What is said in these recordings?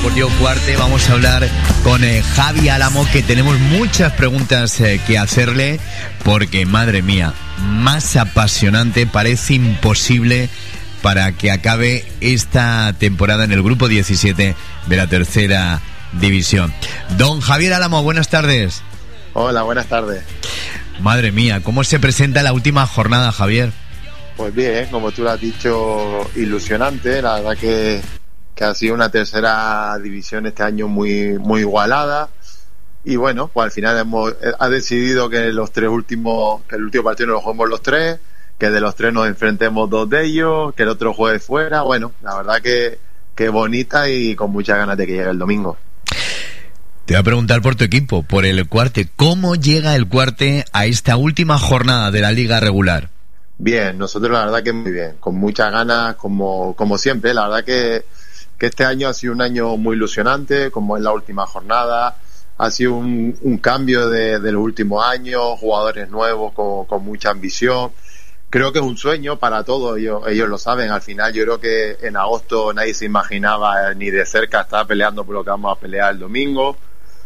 Deportivo Cuarte. Vamos a hablar con Javi Álamo, que tenemos muchas preguntas que hacerle, porque, madre mía, más apasionante, parece imposible para que acabe esta temporada en el grupo 17 de la tercera división. Don Javier Álamo, buenas tardes. Hola, buenas tardes. Madre mía, ¿cómo se presenta la última jornada, Javier? Pues bien, como tú lo has dicho, ilusionante. La verdad que ha sido una tercera división este año muy igualada. Y bueno, pues al final ha decidido que el último partido nos lo juguemos los tres, que de los tres nos enfrentemos dos de ellos, que el otro juegue fuera. Bueno, la verdad que bonita y con muchas ganas de que llegue el domingo. Te voy a preguntar por tu equipo, por el Cuarte. ¿Cómo llega el Cuarte a esta última jornada de la liga regular? Bien, nosotros la verdad que muy bien, con muchas ganas, como siempre. La verdad que este año ha sido un año muy ilusionante, como es la última jornada. Ha sido un cambio de los últimos años, jugadores nuevos con mucha ambición. Creo que es un sueño para todos, ellos lo saben. Al final yo creo que en agosto nadie se imaginaba ni de cerca estar peleando por lo que vamos a pelear el domingo.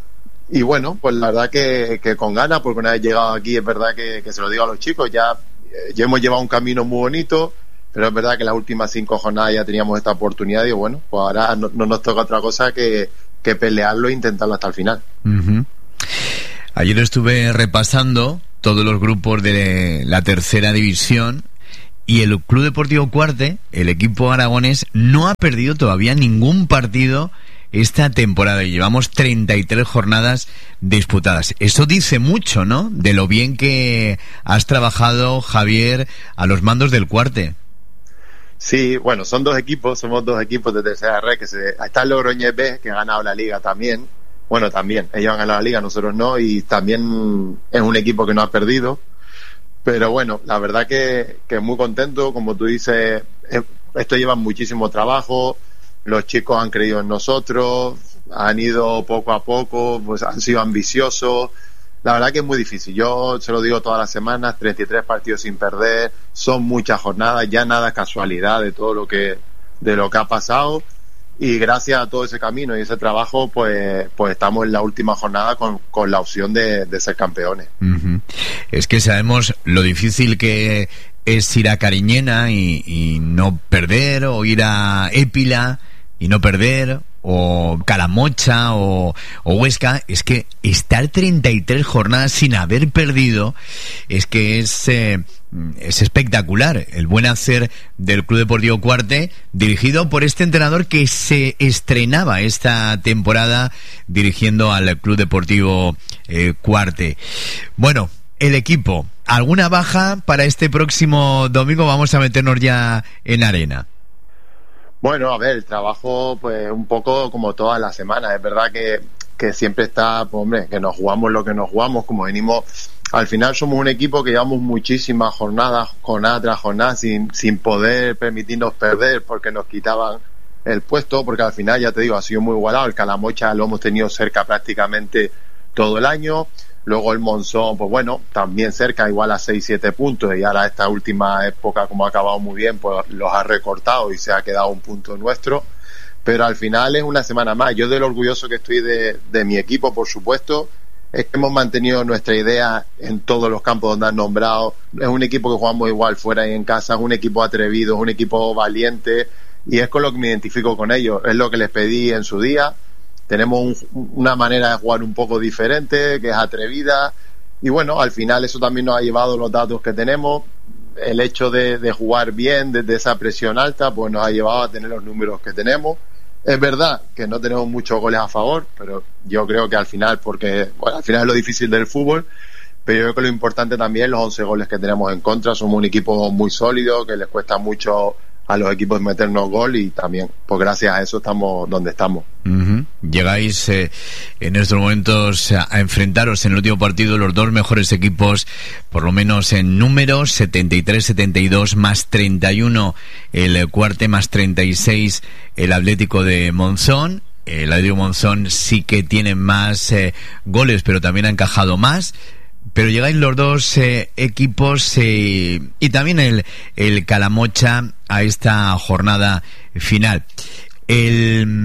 Y bueno, pues la verdad que con ganas, porque una vez llegado aquí es verdad que se lo digo a los chicos, ya hemos llevado un camino muy bonito, pero es verdad que las últimas 5 jornadas ya teníamos esta oportunidad y bueno, pues ahora no nos toca otra cosa que pelearlo e intentarlo hasta el final. Uh-huh. Ayer estuve repasando todos los grupos de la tercera división y el Club Deportivo Cuarte, el equipo aragonés, no ha perdido todavía ningún partido esta temporada y llevamos 33 jornadas disputadas. Eso dice mucho, ¿no?, de lo bien que has trabajado, Javier, a los mandos del Cuarte. Sí, bueno, somos dos equipos de tercera red, está el Logroñés B, que ha ganado la liga también. Bueno, también, ellos han ganado la liga, nosotros no, y también es un equipo que no ha perdido. Pero bueno, la verdad que muy contento, como tú dices, esto lleva muchísimo trabajo. Los chicos han creído en nosotros, han ido poco a poco, pues han sido ambiciosos. La verdad que es muy difícil. Yo se lo digo todas las semanas, 33 partidos sin perder, son muchas jornadas, ya nada es casualidad de todo lo que ha pasado. Y gracias a todo ese camino y ese trabajo, pues estamos en la última jornada con la opción de ser campeones. Uh-huh. Es que sabemos lo difícil que es ir a Cariñena y no perder, o ir a Épila y no perder, o Calamocha o Huesca. Es que estar 33 jornadas sin haber perdido es que es espectacular el buen hacer del Club Deportivo Cuarte, dirigido por este entrenador que se estrenaba esta temporada dirigiendo al Club Deportivo Cuarte. Bueno, el equipo, ¿alguna baja para este próximo domingo? Vamos a meternos ya en arena. Bueno, a ver, el trabajo pues un poco como todas las semanas. Es verdad que siempre está, pues hombre, que nos jugamos lo que nos jugamos, como venimos. Al final somos un equipo que llevamos muchísimas jornadas, jornada tras jornada, sin poder permitirnos perder, porque nos quitaban el puesto, porque al final, ya te digo, ha sido muy igualado. El Calamocha lo hemos tenido cerca prácticamente todo el año. Luego el Monzón, pues bueno, también cerca, igual a 6-7 puntos, y ahora esta última época, como ha acabado muy bien, pues los ha recortado y se ha quedado un punto nuestro. Pero al final es una semana más. Yo de lo orgulloso que estoy de mi equipo, por supuesto, es que hemos mantenido nuestra idea en todos los campos donde han nombrado. Es un equipo que jugamos igual fuera y en casa, es un equipo atrevido, es un equipo valiente, y es con lo que me identifico con ellos. Es lo que les pedí en su día. Tenemos una manera de jugar un poco diferente, que es atrevida, y bueno, al final eso también nos ha llevado los datos que tenemos. El hecho de jugar bien desde esa presión alta, pues nos ha llevado a tener los números que tenemos. Es verdad que no tenemos muchos goles a favor, pero yo creo que al final, porque bueno, al final es lo difícil del fútbol, pero yo creo que lo importante también es los 11 goles que tenemos en contra. Somos un equipo muy sólido, que les cuesta mucho a los equipos meternos gol, y también, pues gracias a eso estamos donde estamos. Uh-huh. Llegáis en estos momentos a enfrentaros en el último partido los dos mejores equipos, por lo menos en números, 73-72 más 31 el Cuarte, más 36 el Atlético de Monzón. El Atlético de Monzón sí que tiene más goles, pero también ha encajado más. Pero llegáis los dos equipos y también el Calamocha a esta jornada final. El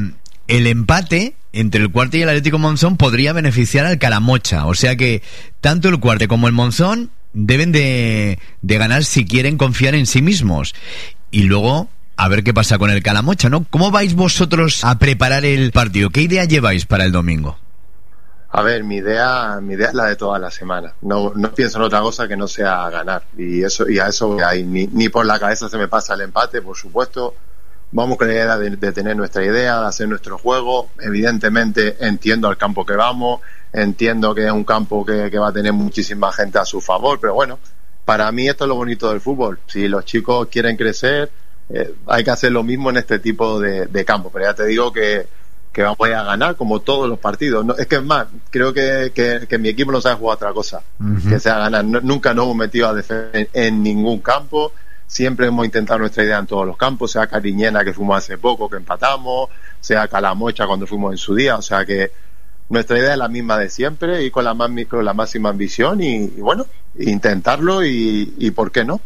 el empate entre el Cuarte y el Atlético Monzón podría beneficiar al Calamocha. O sea que tanto el Cuarte como el Monzón deben de ganar si quieren confiar en sí mismos. Y luego a ver qué pasa con el Calamocha, ¿no? ¿Cómo vais vosotros a preparar el partido? ¿Qué idea lleváis para el domingo? A ver, mi idea es la de toda la semana. No pienso en otra cosa que no sea ganar. Y a eso voy ahí. Ni por la cabeza se me pasa el empate, por supuesto. Vamos con la idea de tener nuestra idea, de hacer nuestro juego. Evidentemente entiendo al campo que vamos, entiendo que es un campo que va a tener muchísima gente a su favor, pero bueno, para mí esto es lo bonito del fútbol. Si los chicos quieren crecer, hay que hacer lo mismo en este tipo de campo. Pero ya te digo que vamos a ganar como todos los partidos. No, es que es más, creo que mi equipo no sabe jugar otra cosa que sea ganar. Nunca nos hemos metido a defender en ningún campo. Siempre hemos intentado nuestra idea en todos los campos, sea Cariñena, que fuimos hace poco, que empatamos, sea Calamocha cuando fuimos en su día. O sea que nuestra idea es la misma de siempre y con la máxima ambición y bueno, intentarlo y ¿por qué no?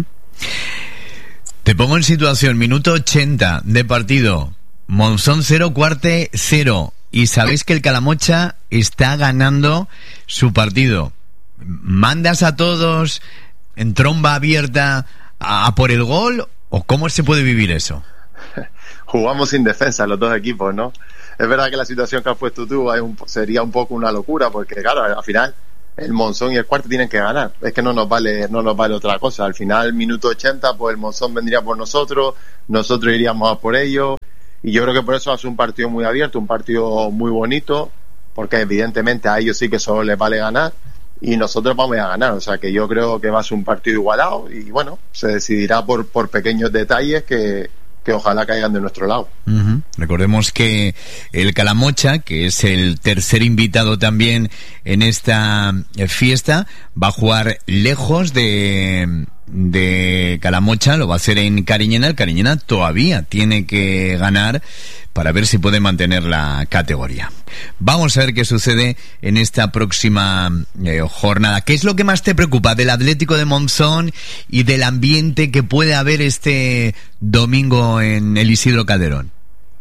Te pongo en situación, minuto 80 de partido, Monzón 0, Cuarte 0, y sabéis que el Calamocha está ganando su partido. ¿Mandas a todos en tromba abierta a por el gol o cómo se puede vivir eso? Jugamos sin defensa los dos equipos, ¿no? Es verdad que la situación que has puesto tú sería un poco una locura porque claro, al final el Monzón y el Cuarte tienen que ganar. Es que no nos vale otra cosa. Al final, minuto 80, pues el Monzón vendría por nosotros iríamos a por ellos. Y yo creo que por eso hace un partido muy abierto, un partido muy bonito, porque evidentemente a ellos sí que solo les vale ganar y nosotros vamos a ganar. O sea que yo creo que va a ser un partido igualado y bueno, se decidirá por pequeños detalles que ojalá caigan de nuestro lado. Recordemos que el Calamocha, que es el tercer invitado también en esta fiesta, va a jugar lejos de Calamocha, lo va a hacer en Cariñena. El Cariñena todavía tiene que ganar para ver si puede mantener la categoría. Vamos a ver qué sucede en esta próxima jornada. ¿Qué es lo que más te preocupa del Atlético de Monzón y del ambiente que puede haber este domingo en el Isidro Calderón?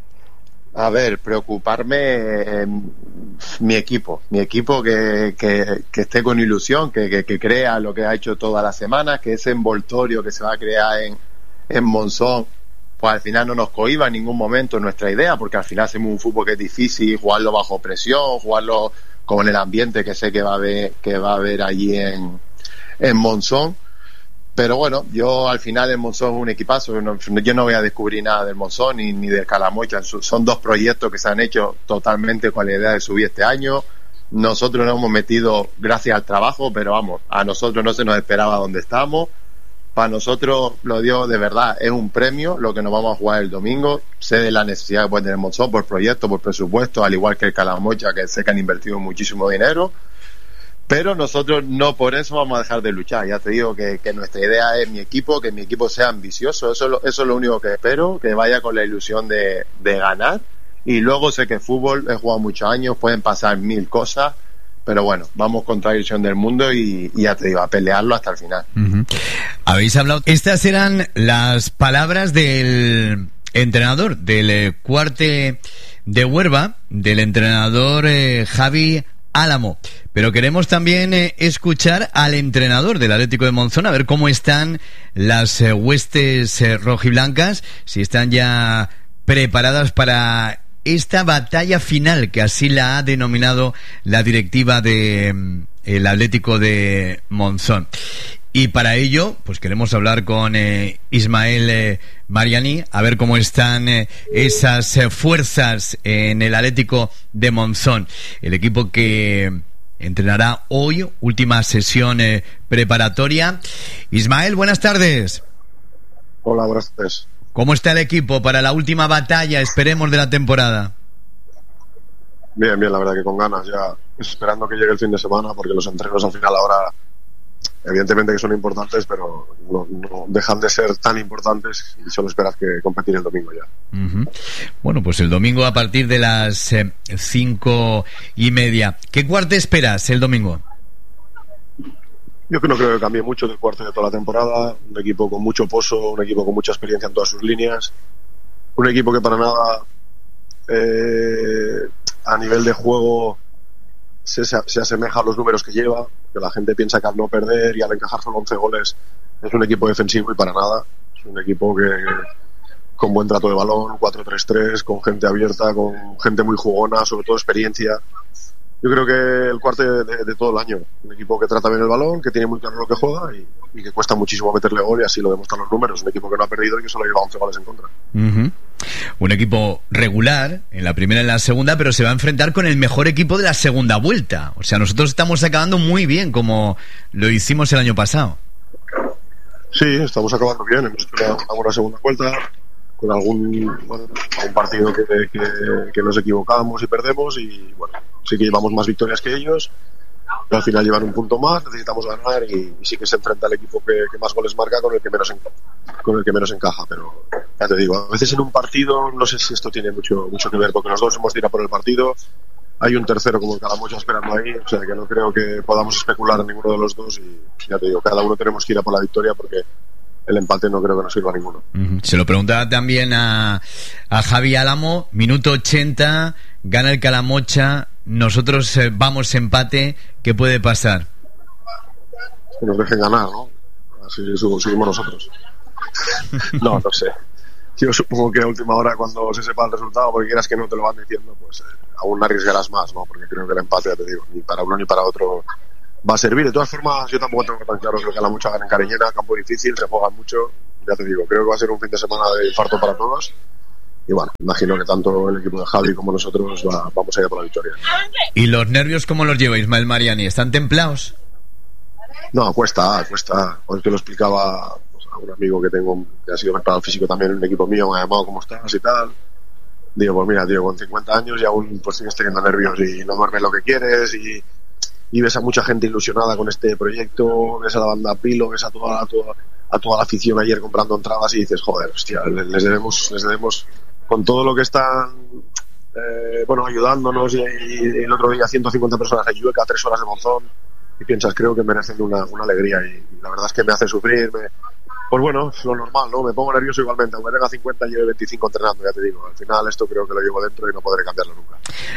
A ver, preocuparme mi equipo que esté con ilusión, que crea lo que ha hecho toda la semana, que ese envoltorio que se va a crear en Monzón, pues al final no nos cohiba en ningún momento nuestra idea, porque al final hacemos un fútbol que es difícil, jugarlo bajo presión, jugarlo con el ambiente que sé que va a haber allí en Monzón. Pero bueno, yo al final el Monzón es un equipazo, yo no voy a descubrir nada del Monzón ni del Calamocha, son dos proyectos que se han hecho totalmente con la idea de subir este año. Nosotros nos hemos metido gracias al trabajo, pero vamos, a nosotros no se nos esperaba donde estamos. Para nosotros, lo digo de verdad, es un premio lo que nos vamos a jugar el domingo. Sé de la necesidad que puede tener Monzón por proyecto, por presupuesto, al igual que el Calamocha, que sé que han invertido muchísimo dinero. Pero nosotros no por eso vamos a dejar de luchar. Ya te digo que nuestra idea es que mi equipo sea ambicioso. Eso es lo único que espero, que vaya con la ilusión de ganar. Y luego sé que fútbol, he jugado muchos años, pueden pasar 1000 cosas. Pero bueno, vamos contra la ilusión del mundo y ya te digo, a pelearlo hasta el final. Habéis hablado... Estas eran las palabras del entrenador del Cuarte de Huerva, del entrenador Javi Álamo. Pero queremos también escuchar al entrenador del Atlético de Monzón, a ver cómo están las huestes rojiblancas, si están ya preparadas para esta batalla final, que así la ha denominado la directiva de el Atlético de Monzón. Y para ello, pues queremos hablar con Ismael Mariani, a ver cómo están esas fuerzas en el Atlético de Monzón. El equipo que entrenará hoy, última sesión preparatoria. Ismael, buenas tardes. Hola, buenas tardes. ¿Cómo está el equipo para la última batalla, esperemos, de la temporada? Bien, la verdad que con ganas, ya esperando que llegue el fin de semana, porque los entrenos al final ahora evidentemente que son importantes, pero no dejan de ser tan importantes y solo esperas que competir el domingo ya. Bueno, pues el domingo a partir de las 5:30. ¿Qué Cuarte esperas el domingo? Yo no creo que cambie mucho del Cuarte de toda la temporada. Un equipo con mucho pozo, un equipo con mucha experiencia en todas sus líneas, un equipo que para nada a nivel de juego se asemeja a los números que lleva, que la gente piensa que al no perder y al encajar solo 11 goles es un equipo defensivo, y para nada. Es un equipo que con buen trato de balón, 4-3-3, con gente abierta, con gente muy jugona, sobre todo experiencia. Yo creo que el cuarto de todo el año. Un equipo que trata bien el balón, que tiene muy claro lo que juega y que cuesta muchísimo meterle gol, y así lo demuestran los números. Un equipo que no ha perdido y que solo lleva 11 goles en contra. Uh-huh. Un equipo regular en la primera y en la segunda, pero se va a enfrentar con el mejor equipo de la segunda vuelta. O sea, nosotros estamos acabando muy bien, como lo hicimos el año pasado. Sí, estamos acabando bien. Hemos hecho una buena segunda vuelta, con algún partido que nos equivocamos y perdemos, y bueno, sí que llevamos más victorias que ellos, pero al final llevan un punto más, necesitamos ganar, y sí que se enfrenta al equipo que más goles marca con el que menos encaja. Pero ya te digo, a veces en un partido no sé si esto tiene mucho que ver, porque los dos hemos tirado por el partido, hay un tercero como el Calamocha esperando ahí, o sea que no creo que podamos especular en ninguno de los dos, y ya te digo, cada uno tenemos que ir a por la victoria, porque el empate no creo que nos sirva a ninguno. Se lo preguntaba también a Javi Álamo. Minuto 80, gana el Calamocha, nosotros vamos empate. ¿Qué puede pasar? Que nos dejen ganar, ¿no? Así seguimos nosotros. No sé. Yo supongo que a última hora, cuando se sepa el resultado, porque quieras que no te lo van diciendo, pues aún arriesgarás más, ¿no? Porque creo que el empate, ya te digo, ni para uno ni para otro va a servir. De todas formas, yo tampoco tengo tan claro que el Calamocha gane en Cariñena, campo difícil, se juega mucho. Ya te digo, creo que va a ser un fin de semana de infarto para todos. Y bueno, imagino que tanto el equipo de Javi como nosotros vamos a ir por la victoria. ¿Y los nervios cómo los lleva Ismael Mariani? ¿Están templados? No, cuesta. Hoy te lo explicaba a un amigo que tengo, que ha sido preparador físico también en un equipo mío, me ha llamado, ¿cómo estás? Y tal. Digo, pues mira, tío, con 50 años y aún pues sigues teniendo nervios y no duermes lo que quieres, y ves a mucha gente ilusionada con este proyecto, ves a la banda Pilo, ves a toda la afición ayer comprando entradas, y dices, joder, hostia, les debemos con todo lo que están ayudándonos, y el otro día 150 personas en Llueca, 3 horas de Monzón, y piensas, creo que merecen una alegría, y la verdad es que me hace sufrir, pues bueno, lo normal, ¿no? Me pongo nervioso igualmente, aunque tenga 50 y lleve 25 entrenando, ya te digo, al final esto creo que lo llevo dentro y no podré cambiarlo nunca.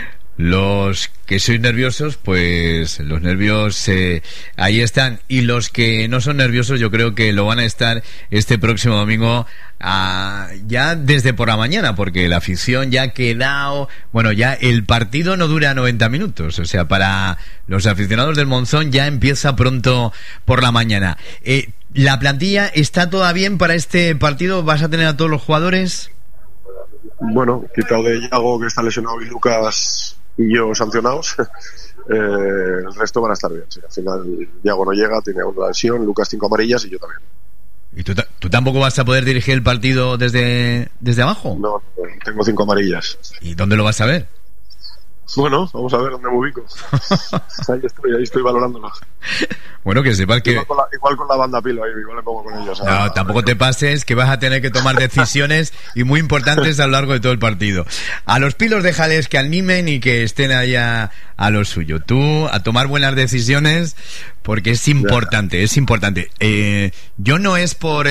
Los que sois nerviosos, pues los nervios ahí están, y los que no son nerviosos yo creo que lo van a estar este próximo domingo, ya desde por la mañana, porque la afición ya ha quedado, bueno, ya el partido no dura 90 minutos, o sea, para los aficionados del Monzón ya empieza pronto por la mañana. ¿La plantilla está toda bien para este partido? ¿Vas a tener a todos los jugadores? Bueno, quitado de Yago, que está lesionado, y Lucas y yo sancionados, el resto van a estar bien. Sí, al final Yago no llega, tiene una lesión, Lucas 5 amarillas y yo también. ¿Y tú tampoco vas a poder dirigir el partido desde abajo? No, tengo 5 amarillas. ¿Y dónde lo vas a ver? Bueno, vamos a ver dónde me ubico. Ahí estoy valorándolo. Bueno, que sepas que... Igual con la banda Pilo, ahí igual me pongo con ellos. No, tampoco te pases, que vas a tener que tomar decisiones y muy importantes a lo largo de todo el partido. A los Pilos déjales que animen y que estén allá a lo suyo. Tú, a tomar buenas decisiones, porque es importante, es importante. Yo no es por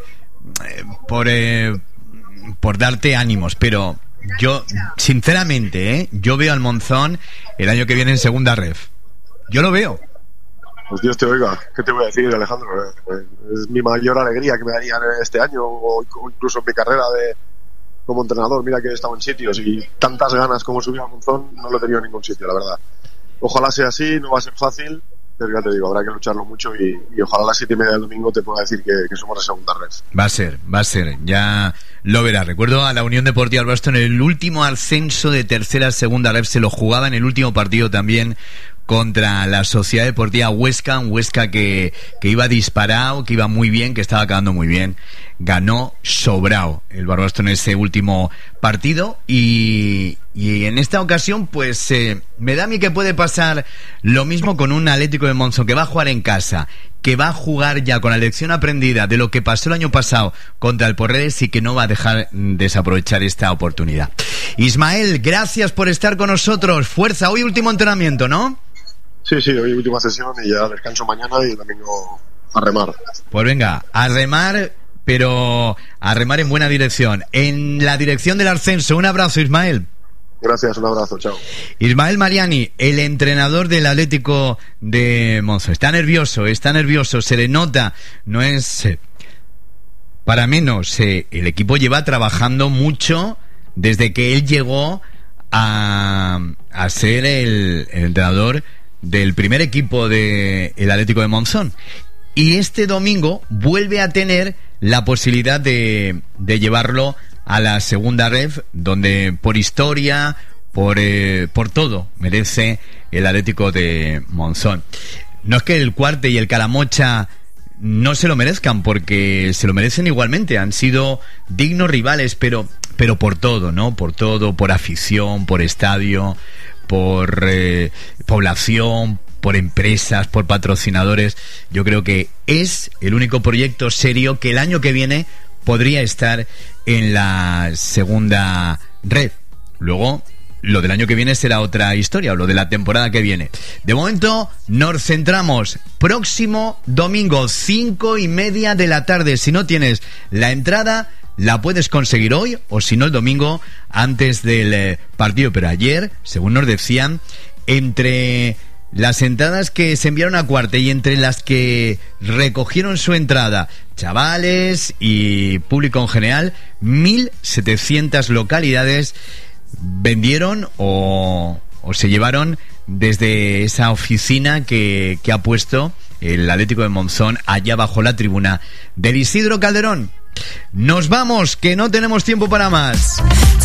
darte ánimos, pero... Yo, sinceramente, yo veo al Monzón el año que viene en segunda ref. Yo lo veo. Pues Dios te oiga. ¿Qué te voy a decir, Alejandro? Es mi mayor alegría que me darían este año, o incluso en mi carrera como entrenador. Mira que he estado en sitios y tantas ganas como subir al Monzón no lo he tenido en ningún sitio, la verdad. Ojalá sea así, no va a ser fácil, pero ya te digo, habrá que lucharlo mucho, y ojalá a las 7:30 del domingo te pueda decir que somos la segunda red. Va a ser, ya lo verás. Recuerdo a la Unión Deportiva Albasto en el último ascenso de tercera a segunda red, se lo jugaba en el último partido también contra la Sociedad Deportiva Huesca, un Huesca que iba disparado, que iba muy bien, que estaba acabando muy bien. Ganó sobrado el Barbastro en ese último partido, y en esta ocasión pues me da a mí que puede pasar lo mismo con un Atlético de Monzón que va a jugar en casa, que va a jugar ya con la lección aprendida de lo que pasó el año pasado contra el Porreres, y que no va a dejar desaprovechar esta oportunidad. Ismael, gracias por estar con nosotros. Fuerza, hoy último entrenamiento, ¿no? Sí, hoy última sesión y ya descanso mañana, y el domingo a remar. Pues venga, a remar, pero a remar en buena dirección, en la dirección del ascenso. Un abrazo, Ismael. Gracias, un abrazo, chao. Ismael Mariani, el entrenador del Atlético de Monzón. Está nervioso, se le nota, no es para menos. El equipo lleva trabajando mucho desde que él llegó a ser el entrenador del primer equipo del Atlético de Monzón. Y este domingo vuelve a tener la posibilidad de llevarlo a la segunda ref, donde por historia, por todo, merece el Atlético de Monzón. No es que el Cuarte y el Calamocha no se lo merezcan, porque se lo merecen igualmente. Han sido dignos rivales, pero por todo, ¿no? Por todo, por afición, por estadio, por población, por empresas, por patrocinadores. Yo creo que es el único proyecto serio que el año que viene podría estar en la segunda red. Luego, lo del año que viene será otra historia, o lo de la temporada que viene. De momento, nos centramos. Próximo domingo, 5:30 de la tarde. Si no tienes la entrada, la puedes conseguir hoy, o si no, el domingo antes del partido. Pero ayer, según nos decían, entre las entradas que se enviaron a Cuarte y entre las que recogieron su entrada chavales y público en general, 1.700 localidades vendieron o se llevaron desde esa oficina que ha puesto el Atlético de Monzón allá bajo la tribuna del Isidro Calderón. Nos vamos, que no tenemos tiempo para más.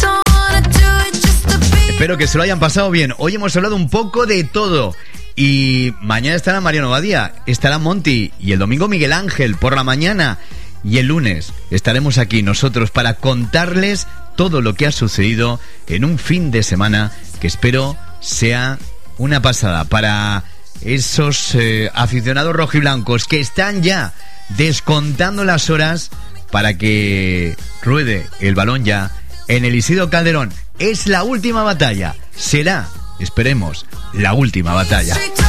Espero que se lo hayan pasado bien. Hoy hemos hablado un poco de todo. Y mañana estará Mariano Badía, estará Monty, y el domingo Miguel Ángel por la mañana. Y el lunes estaremos aquí nosotros para contarles todo lo que ha sucedido en un fin de semana que espero sea una pasada para esos aficionados rojiblancos que están ya descontando las horas para que ruede el balón ya en el Isidro Calderón. Es la última batalla, será, esperemos, la última batalla.